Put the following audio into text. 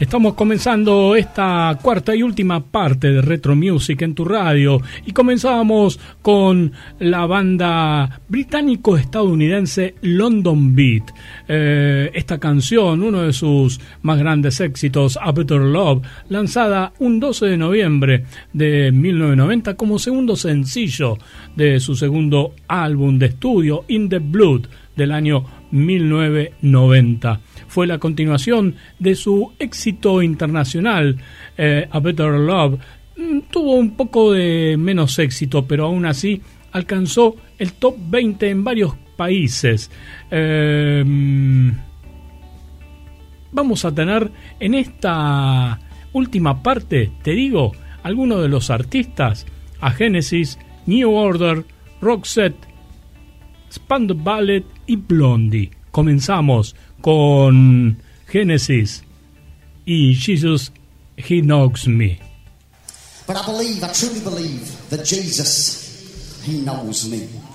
Estamos comenzando esta cuarta y última parte de Retro Music en tu radio y comenzábamos con la banda británico-estadounidense London Beat. Esta canción, uno de sus más grandes éxitos, A Better Love, lanzada un 12 de noviembre de 1990 como segundo sencillo de su segundo álbum de estudio, In the Blood, del año 1990. Fue la continuación de su éxito internacional, A Better Love. Tuvo un poco de menos éxito, pero aún así alcanzó el top 20 en varios países. Vamos a tener en esta última parte, te digo, algunos de los artistas: a Genesis, New Order, Roxette, Spandau Ballet y Blondie. Comenzamos con Genesis y Jesus, He Knows Me. But I truly believe that Jesus, He knows me.